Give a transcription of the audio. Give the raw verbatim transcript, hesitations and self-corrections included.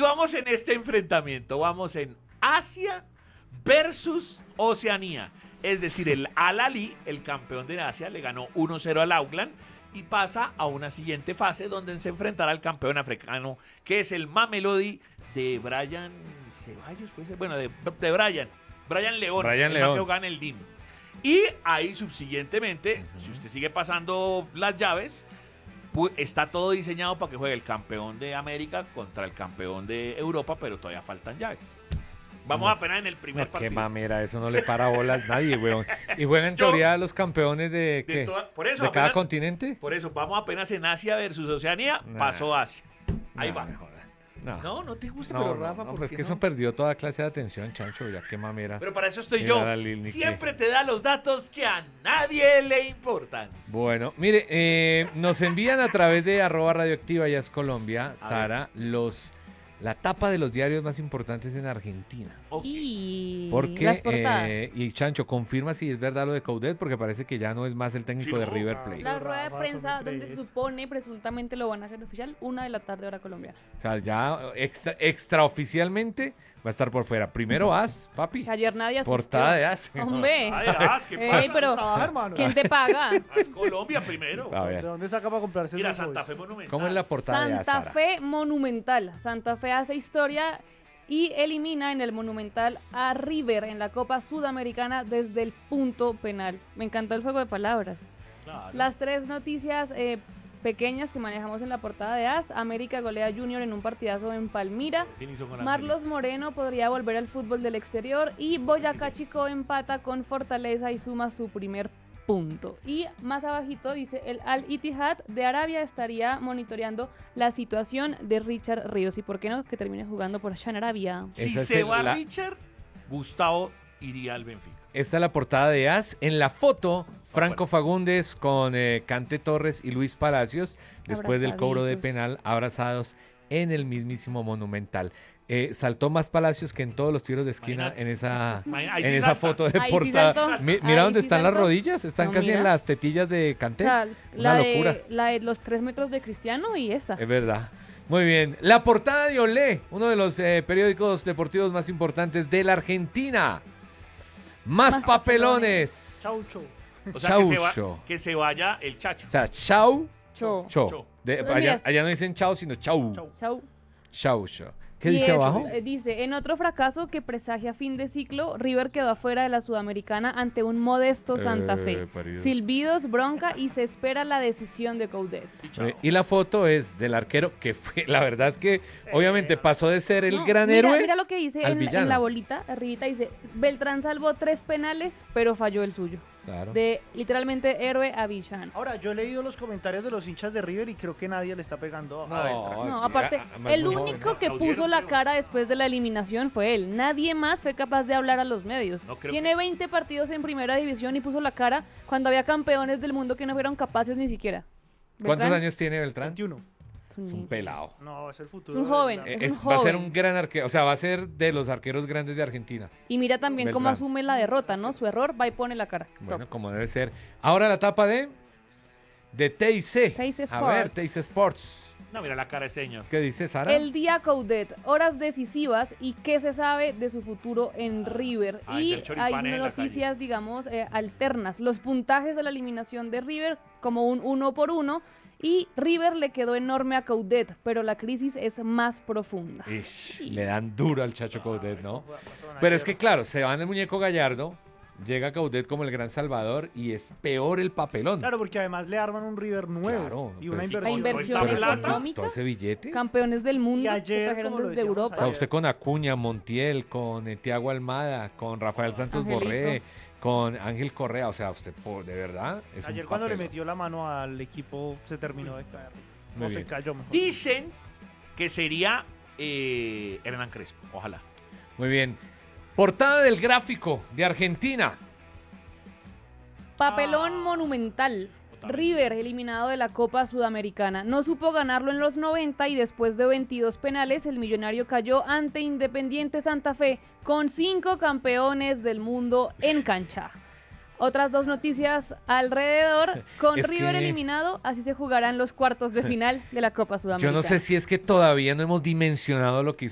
vamos en este enfrentamiento, vamos en Asia versus Oceanía. Es decir, el Al-Ahly, el campeón de Asia, le ganó uno cero al Auckland y pasa a una siguiente fase donde se enfrentará al campeón africano, que es el Mamelodi de Brian Ceballos, puede ser, bueno, de, de Brian, Brian León, Brian el León. que gana el D I M. Y ahí subsiguientemente, uh-huh. si usted sigue pasando las llaves, pues, está todo diseñado para que juegue el campeón de América contra el campeón de Europa, pero todavía faltan llaves. Vamos no, apenas en el primer no, partido. Qué mamera, eso no le para bolas a nadie, weón. Y juegan en teoría los campeones de, de, ¿qué? toda, por eso, ¿De apenas, cada continente? Por eso, vamos apenas en Asia versus Oceanía, Nah, pasó Asia. Ahí nah, va. mejor. No. no, no te gusta, No, pero no, Rafa, no, ¿por pues qué que no? eso perdió toda clase de atención, Chancho, ya qué mamera. Pero para eso estoy Mira yo. la Lil Siempre Nicky. te da los datos que a nadie le importan. Bueno, mire, eh, nos envían a través de arroba radioactiva ya es Colombia, Sara, los la tapa de los diarios más importantes en Argentina. Y Porque, las portadas. eh, y Chancho, confirma si es verdad lo de Coudet, porque parece que ya no es más el técnico Sí, de no, River claro. Plate. La rueda de Rafa, prensa ¿cómo donde se crees? supone presuntamente lo van a hacer oficial, una de la tarde hora colombiana. O sea, ya extra, extraoficialmente va a estar por fuera. Primero A S, papi. Que ayer nadie asistió. Portada de A S. Hombre. Ay, As, ¿qué Ey, pasa? pero Trabaja, hermano. ¿quién te paga? Haz Colombia primero. A ¿De ver, dónde saca para comprarse Mira, esos Santa hobbies? Fe Monumental. ¿cómo es la portada de A S, Santa Sara? Fe Monumental. Santa Fe hace historia y elimina en el Monumental a River en la Copa Sudamericana desde el punto penal. Me encantó el juego de palabras. Claro. Las tres noticias eh, pequeñas que manejamos en la portada de A S. América golea a Junior en un partidazo en Palmira. ¿Quién hizo con Marlos Moreno podría volver al fútbol del exterior y Boyacá Chico empata con Fortaleza y suma su primer punto. Y más abajito dice, el Al Ittihad de Arabia estaría monitoreando la situación de Richard Ríos. ¿Y por qué no? Que termine jugando por allá en Arabia. Si Esa es se el- va la- Richard, Gustavo iría al Benfica. Esta es la portada de A S. En la foto, Franco Fagundes con eh, Cante Torres y Luis Palacios, después del cobro de Abrazaditos. penal, abrazados en el mismísimo Monumental. Eh, saltó más Palacios que en todos los tiros de esquina Imagínate. en esa, Imagina- ahí en sí esa salta. foto de Ahí sí portada. saltó. Mi- Ahí mira dónde sí están las saltó. rodillas, están No, casi en mira. las tetillas de Cante. O sea, Una la locura. de, la de los tres metros de Cristiano y esta. Es verdad. Muy bien. La portada de Olé, uno de los eh, periódicos deportivos más importantes de la Argentina. Más, Más papelones. Chaucho. O sea, que se, va- Chaucho. que se vaya el Chacho. O sea, chau, Chau. cho. Cho. De- Pues allá, mira, allá no dicen chau, sino chau. Chau. Chau. Chau, cho. ¿Qué Y dice eso, abajo? eh, dice, en otro fracaso que presagia fin de ciclo, River quedó afuera de la Sudamericana ante un modesto Santa Fe. Eh, parido. Silbidos, bronca y se espera la decisión de Coudet. Y chao. Eh, Y la foto es del arquero que fue, la verdad es que obviamente pasó de ser el No, gran mira, héroe. Mira lo que dice al en, villano. en la bolita, arribita dice, Beltrán salvó tres penales, pero falló el suyo. Claro. De literalmente héroe a villano. Ahora, yo he leído los comentarios de los hinchas de River y creo que nadie le está pegando a No, Beltrán. No, que- aparte, a- además el muy joven, único ¿no? que Aplaudieron, puso la pero- cara después de la eliminación fue él. Nadie más fue capaz de hablar a los medios. No creo Tiene que- veinte partidos en primera división y puso la cara cuando había campeones del mundo que no fueron capaces ni siquiera. ¿Cuántos Beltrán años tiene Beltrán? veintiuno. Es un, Es un pelado. No, es el es futuro. un de joven. Beltrán. Es Es- un va a ser joven. un gran arquero, o sea, va a ser de los arqueros grandes de Argentina. Y mira también cómo Beltrán. asume la derrota, ¿no? Su error, va y pone la cara. Bueno, Top. como debe ser. Ahora la tapa de de T I C. T I C A ver, Sports. T I C Sports. No, mira la cara de este señor. ¿Qué dice Sara? El día Coudet, horas decisivas y qué se sabe de su futuro en River. Ay, y del choripán hay en la noticias, digamos, eh, alternas. Los puntajes de la eliminación de River como un uno por uno. Y River le quedó enorme a Coudet, pero la crisis es más profunda. Ish, le dan duro al Chacho Coudet, ¿no? Fue- fue una Pero es guerra. que claro, se van el muñeco Gallardo, llega Coudet como el gran salvador y es peor el papelón. Claro, porque además le arman un River nuevo Claro, y pero una sí, inversión. La inversión Pero es que económica, todo ese billete. campeones del mundo, Y ayer, que trajeron como lo desde decíamos Europa. O sea, usted con Acuña, Montiel, con eh, Thiago Almada, con Rafael Santos Angelito. Borré, con Ángel Correa, o sea, usted por- de verdad es Ayer un cuando le papelón. metió la mano al equipo se terminó de caer. Muy O se bien. cayó mejor. Dicen que sería eh, Hernán Crespo. Ojalá. Muy bien. Portada del gráfico de Argentina. Papelón Ah. monumental. Totalmente. River eliminado de la Copa Sudamericana. No supo ganarlo en los noventa y después de veintidós penales el millonario cayó ante Independiente Santa Fe con cinco campeones del mundo en cancha. Otras dos noticias alrededor. Con Es River que- eliminado, así se jugarán los cuartos de final de la Copa Sudamericana. Yo no sé si es que todavía no hemos dimensionado lo que